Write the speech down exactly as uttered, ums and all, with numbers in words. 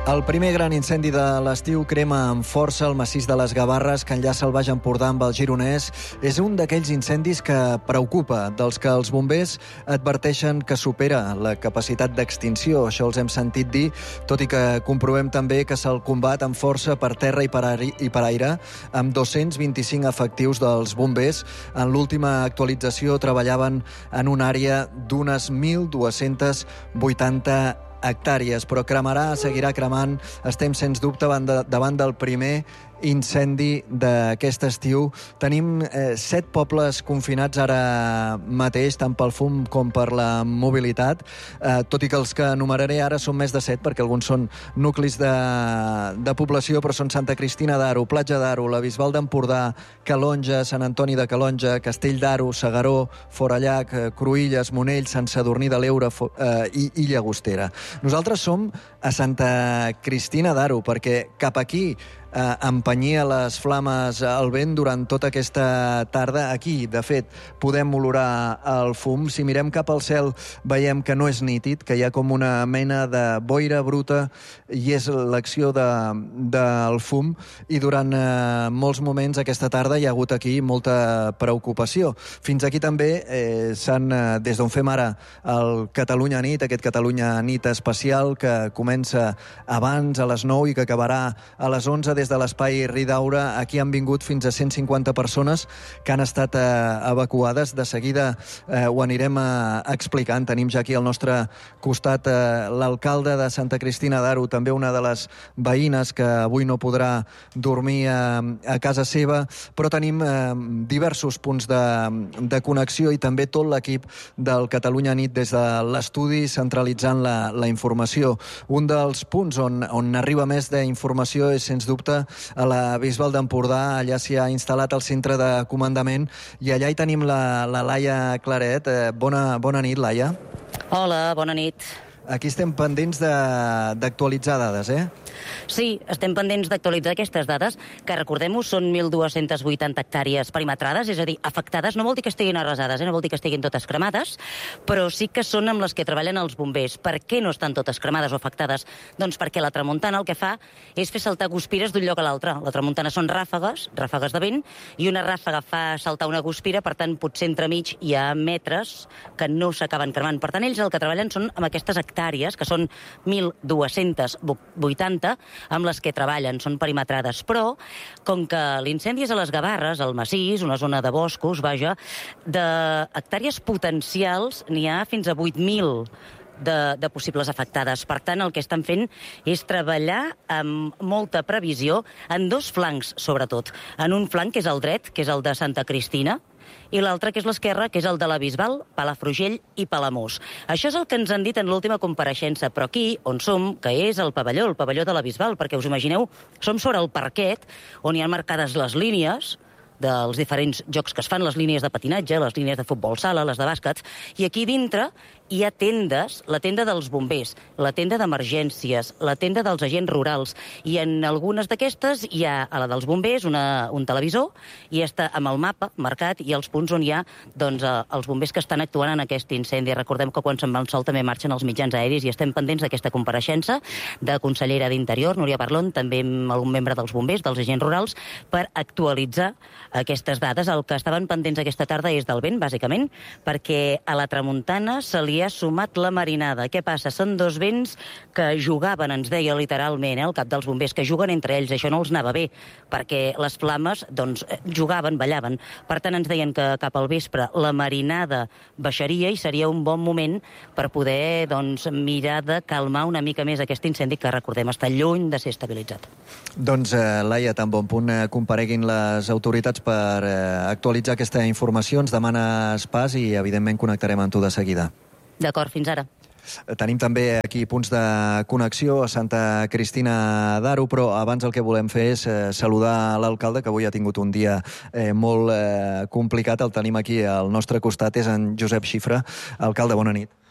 El primer gran incendi de l'estiu crema amb força el massís de les Gavarres que enllaça el Baix Empordà amb el Gironès. És un d'aquells incendis que preocupa, dels que els bombers adverteixen que supera la capacitat d'extinció. Això els hem sentit dir, tot i que comprovem també que se'l combat amb força per terra i per aire, i per aire amb dos-cents vint-i-cinc efectius dels bombers. En l'última actualització treballaven en una àrea d'unes mil dues-centes vuitanta hectàrees, però cremarà, seguirà cremant. Estem, sens dubte, davant, de, davant del primer incendi d'aquest estiu. Tenim eh, set pobles confinats ara mateix, tant pel fum com per la mobilitat, eh, tot i que els que enumeraré ara són més de set, perquè alguns són nuclis de, de població, però són Santa Cristina d'Aro, Platja d'Aro, la Bisbal d'Empordà, Calonja, Sant Antoni de Calonja, Castell d'Aro, Segaró, Forallac, eh, Cruïlles, Monell, Sant Sadurní de l'Eure eh, i, i Llagostera. Nosaltres som a Santa Cristina d'Aro, perquè cap aquí eh, empenyia les flames al vent durant tota aquesta tarda. Aquí, de fet, podem olorar el fum. Si mirem cap al cel, veiem que no és nítid, que hi ha com una mena de boira bruta i és l'acció de, del fum. I durant eh, molts moments aquesta tarda hi ha hagut aquí molta preocupació. Fins aquí també eh, s'han, eh, des d'on fem ara el Catalunya Nit, aquest Catalunya Nit especial que comença abans a les nou i que acabarà a les onze des de l'espai Ridaura. Aquí han vingut fins a cent cinquanta persones que han estat eh, evacuades. De seguida eh, ho anirem a, a explicant. Tenim ja aquí al nostre costat eh, l'alcalde de Santa Cristina d'Aro, també una de les veïnes que avui no podrà dormir a, a casa seva, però tenim eh, diversos punts de, de connexió i també tot l'equip del Catalunya Nit des de l'estudi centralitzant la, la informació. Un dels punts on, on arriba més d'informació és, sens dubte, a la Bisbal d'Empordà. Allà s'hi ha instal·lat el centre de comandament i allà hi tenim la, la Laia Claret. Eh, bona, bona nit, Laia. Hola, bona nit. Aquí estem pendents d'actualitzar dades, eh? Sí, estem pendents d'actualitzar aquestes dades, que recordem-ho, són mil dues-centes vuitanta hectàrees perimetrades, és a dir, afectades. No vol dir que estiguin arrasades, eh? No vol dir que estiguin totes cremades, però sí que són amb les que treballen els bombers. Per què no estan totes cremades o afectades? Doncs perquè la tramuntana el que fa és fer saltar guspires d'un lloc a l'altre. La tramuntana són ràfegues, ràfegues de vent, i una ràfega fa saltar una guspira, per tant, potser entremig hi ha metres que no s'acaben cremant. Per tant, ells el que treballen són amb aquestes hectàrees, que són mil dues-centes vuitanta, amb les que treballen, són perimetrades. Però, com que l'incendi és a les Gavarres, al massís, una zona de boscos, vaja, d'hectàrees potencials n'hi ha fins a vuit mil de, de possibles afectades. Per tant, el que estan fent és treballar amb molta previsió en dos flancs, sobretot. En un flanc, que és el dret, que és el de Santa Cristina, i l'altre, que és l'esquerra, que és el de la Bisbal, Palafrugell i Palamós. Això és el que ens han dit en l'última compareixença, però aquí, on som, que és el pavelló, el pavelló de la Bisbal, perquè us imagineu, som sobre el parquet, on hi ha marcades les línies dels diferents jocs que es fan, les línies de patinatge, les línies de futbol sala, les de bàsquet, i aquí dintre hi ha tendes, la tenda dels bombers, la tenda d'emergències, la tenda dels agents rurals, i en algunes d'aquestes hi ha a la dels bombers una, un televisor, i està amb el mapa marcat i els punts on hi ha doncs, els bombers que estan actuant en aquest incendi. Recordem que quan se'n va el sol també marxen els mitjans aeris i estem pendents d'aquesta compareixença de consellera d'Interior, Núria Parlon, també amb algun membre dels bombers, dels agents rurals, per actualitzar aquestes dades. El que estaven pendents aquesta tarda és del vent, bàsicament, perquè a la tramuntana se li ha sumat la marinada. Què passa? Són dos vents que jugaven, ens deia literalment, eh, el cap dels bombers, que juguen entre ells. Això no els anava bé, perquè les flames doncs, jugaven, ballaven. Per tant, ens deien que cap al vespre la marinada baixaria i seria un bon moment per poder doncs, mirar de calmar una mica més aquest incendi que, recordem, està lluny de ser estabilitzat. Doncs, eh, Laia, tan bon punt eh, compareguin les autoritats per eh, actualitzar aquesta informació. Ens demanes pas i, evidentment, connectarem amb tu de seguida. D'acord, fins ara. Tenim també aquí punts de connexió a Santa Cristina d'Aro, però abans el que volem fer és eh, saludar l'alcalde, que avui ha tingut un dia eh, molt eh, complicat. El tenim aquí al nostre costat, és en Josep Xifra. Alcalde, bona nit.